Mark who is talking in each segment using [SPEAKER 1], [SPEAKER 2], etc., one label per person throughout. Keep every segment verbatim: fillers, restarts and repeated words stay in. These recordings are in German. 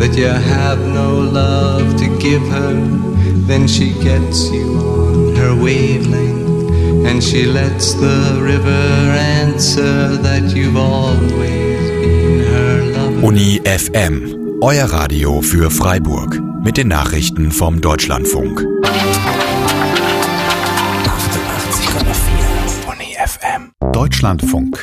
[SPEAKER 1] that you have no love to give her, then she gets you on her wavelength, and she lets the river answer that you've always been her lover.
[SPEAKER 2] Uni F M, euer Radio für Freiburg, mit den Nachrichten vom Deutschlandfunk. achtundachtzig Komma vier Uni F M. Deutschlandfunk.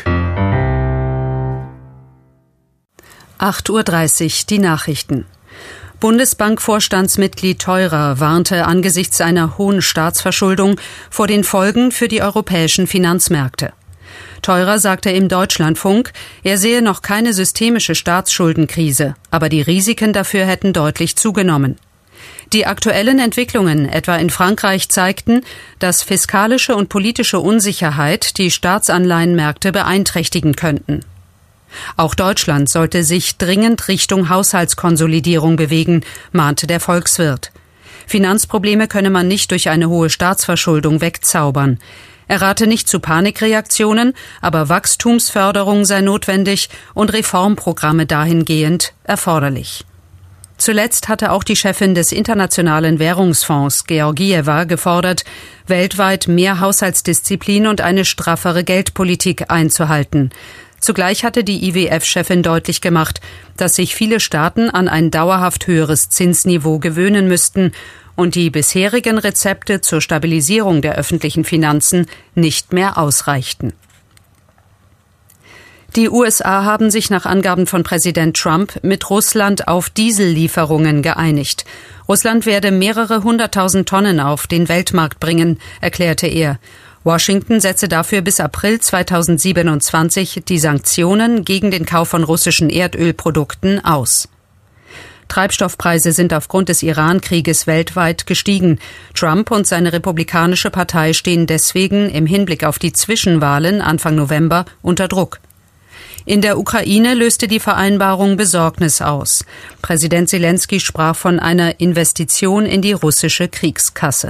[SPEAKER 3] acht Uhr dreißig, die Nachrichten. Bundesbank-Vorstandsmitglied Theurer warnte angesichts einer hohen Staatsverschuldung vor den Folgen für die europäischen Finanzmärkte. Theurer sagte im Deutschlandfunk, er sehe noch keine systemische Staatsschuldenkrise, aber die Risiken dafür hätten deutlich zugenommen. Die aktuellen Entwicklungen, etwa in Frankreich, zeigten, dass fiskalische und politische Unsicherheit die Staatsanleihenmärkte beeinträchtigen könnten. Auch Deutschland sollte sich dringend Richtung Haushaltskonsolidierung bewegen, mahnte der Volkswirt. Finanzprobleme könne man nicht durch eine hohe Staatsverschuldung wegzaubern. Er rate nicht zu Panikreaktionen, aber Wachstumsförderung sei notwendig und Reformprogramme dahingehend erforderlich. Zuletzt hatte auch die Chefin des Internationalen Währungsfonds, Georgieva, gefordert, weltweit mehr Haushaltsdisziplin und eine straffere Geldpolitik einzuhalten. Zugleich hatte die I W F-Chefin deutlich gemacht, dass sich viele Staaten an ein dauerhaft höheres Zinsniveau gewöhnen müssten und die bisherigen Rezepte zur Stabilisierung der öffentlichen Finanzen nicht mehr ausreichten. Die U S A haben sich nach Angaben von Präsident Trump mit Russland auf Diesellieferungen geeinigt. Russland werde mehrere hunderttausend Tonnen auf den Weltmarkt bringen, erklärte er. Washington setze dafür bis April zweitausendsiebenundzwanzig die Sanktionen gegen den Kauf von russischen Erdölprodukten aus. Treibstoffpreise sind aufgrund des Iran-Krieges weltweit gestiegen. Trump und seine Republikanische Partei stehen deswegen im Hinblick auf die Zwischenwahlen Anfang November unter Druck. In der Ukraine löste die Vereinbarung Besorgnis aus. Präsident Selenskyj sprach von einer Investition in die russische Kriegskasse.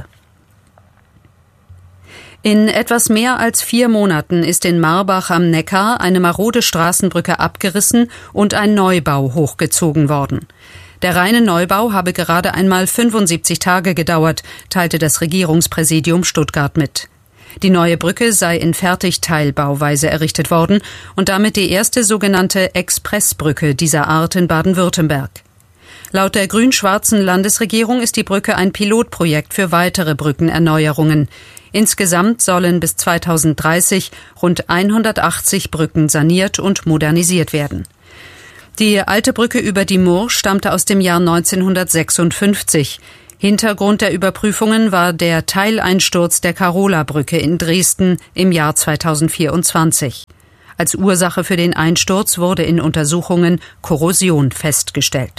[SPEAKER 3] In etwas mehr als vier Monaten ist in Marbach am Neckar eine marode Straßenbrücke abgerissen und ein Neubau hochgezogen worden. Der reine Neubau habe gerade einmal fünfundsiebzig Tage gedauert, teilte das Regierungspräsidium Stuttgart mit. Die neue Brücke sei in Fertigteilbauweise errichtet worden und damit die erste sogenannte Expressbrücke dieser Art in Baden-Württemberg. Laut der grün-schwarzen Landesregierung ist die Brücke ein Pilotprojekt für weitere Brückenerneuerungen. Insgesamt sollen bis zweitausenddreißig rund hundertachtzig Brücken saniert und modernisiert werden. Die alte Brücke über die Mur stammte aus dem Jahr neunzehnhundertsechsundfünfzig. Hintergrund der Überprüfungen war der Teileinsturz der Karola-Brücke in Dresden im Jahr zweitausendvierundzwanzig. Als Ursache für den Einsturz wurde in Untersuchungen Korrosion festgestellt.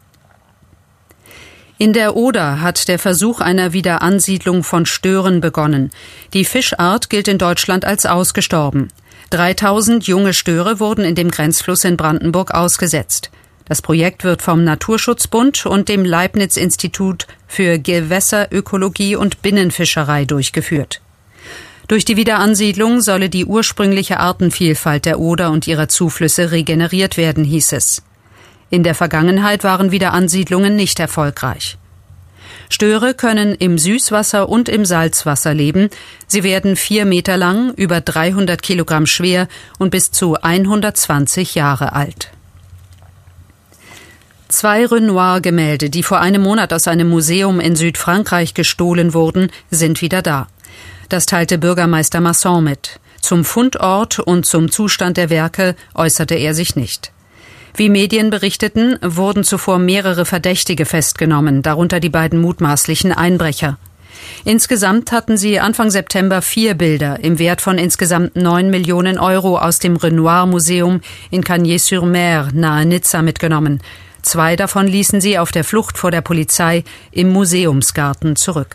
[SPEAKER 3] In der Oder hat der Versuch einer Wiederansiedlung von Stören begonnen. Die Fischart gilt in Deutschland als ausgestorben. dreitausend junge Störe wurden in dem Grenzfluss in Brandenburg ausgesetzt. Das Projekt wird vom Naturschutzbund und dem Leibniz-Institut für Gewässerökologie und Binnenfischerei durchgeführt. Durch die Wiederansiedlung solle die ursprüngliche Artenvielfalt der Oder und ihrer Zuflüsse regeneriert werden, hieß es. In der Vergangenheit waren Wiederansiedlungen nicht erfolgreich. Störe können im Süßwasser und im Salzwasser leben. Sie werden vier Meter lang, über dreihundert Kilogramm schwer und bis zu hundertzwanzig Jahre alt. Zwei Renoir-Gemälde, die vor einem Monat aus einem Museum in Südfrankreich gestohlen wurden, sind wieder da. Das teilte Bürgermeister Masson mit. Zum Fundort und zum Zustand der Werke äußerte er sich nicht. Wie Medien berichteten, wurden zuvor mehrere Verdächtige festgenommen, darunter die beiden mutmaßlichen Einbrecher. Insgesamt hatten sie Anfang September vier Bilder im Wert von insgesamt neun Millionen Euro aus dem Renoir-Museum in Cagnes-sur-Mer nahe Nizza mitgenommen. Zwei davon ließen sie auf der Flucht vor der Polizei im Museumsgarten zurück.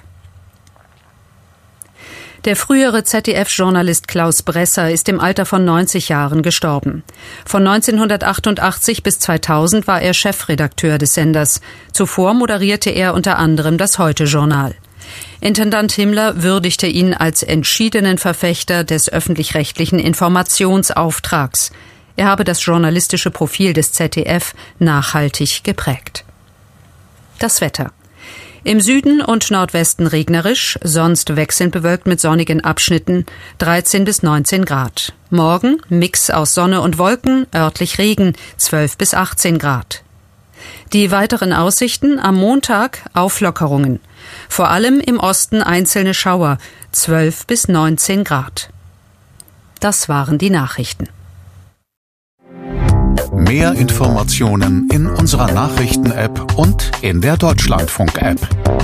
[SPEAKER 3] Der frühere Z D F-Journalist Klaus Bresser ist im Alter von neunzig Jahren gestorben. Von neunzehnhundertachtundachtzig bis zweitausend war er Chefredakteur des Senders. Zuvor moderierte er unter anderem das Heute-Journal. Intendant Himmler würdigte ihn als entschiedenen Verfechter des öffentlich-rechtlichen Informationsauftrags. Er habe das journalistische Profil des Z D F nachhaltig geprägt. Das Wetter. Im Süden und Nordwesten regnerisch, sonst wechselnd bewölkt mit sonnigen Abschnitten, dreizehn bis neunzehn Grad. Morgen Mix aus Sonne und Wolken, örtlich Regen, zwölf bis achtzehn Grad. Die weiteren Aussichten: am Montag Auflockerungen. Vor allem im Osten einzelne Schauer, zwölf bis neunzehn Grad. Das waren die Nachrichten.
[SPEAKER 2] Mehr Informationen in unserer Nachrichten-App und in der Deutschlandfunk-App.